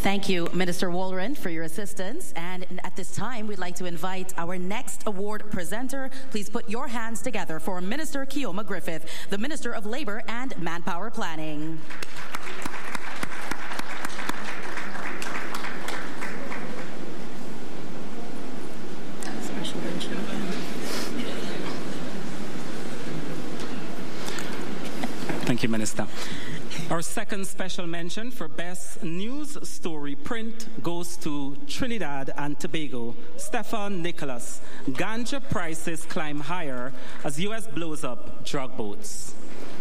Thank you, Minister Walren, for your assistance. And at this time, we'd like to invite our next award presenter. Please put your hands together for Minister Keoma Griffith, the Minister of Labor and Manpower Planning. Thank you, Minister. Our second special mention for Best News Story Print goes to Trinidad and Tobago. Stefan Nicholas. Ganja prices climb higher as U.S. blows up drug boats.